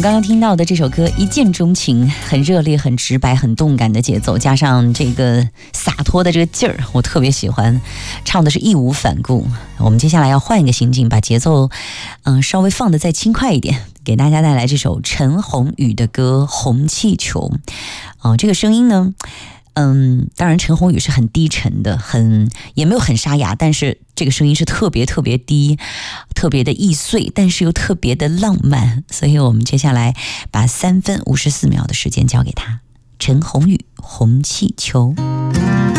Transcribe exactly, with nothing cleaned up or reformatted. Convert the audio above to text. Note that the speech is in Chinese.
刚刚听到的这首歌一见钟情，很热烈很直白很动感的节奏，加上这个洒脱的这个劲儿，我特别喜欢，唱的是义无反顾。我们接下来要换一个心境，把节奏嗯稍微放得再轻快一点，给大家带来这首陈鸿宇的歌《红气球》。哦，这个声音呢嗯，当然陈鸿宇是很低沉的，很也没有很沙哑，但是这个声音是特别特别低，特别的易碎，但是又特别的浪漫。所以我们接下来把三分五十四秒的时间交给他，陈鸿宇《红气球》。